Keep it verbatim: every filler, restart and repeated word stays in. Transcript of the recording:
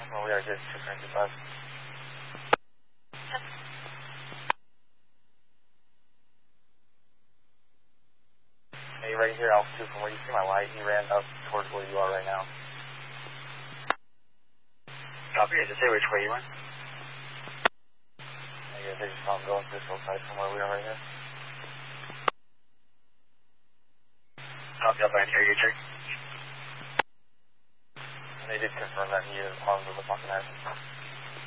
Well, we are good, six nine two five. Hey, right here, altitude from where you see my light, he ran up towards where you are right now. Copy, just say which way you went. I guess they just saw him going to this hillside from where we are right here. Copy, up by interior check. And they did confirm that he is armed with a fucking action.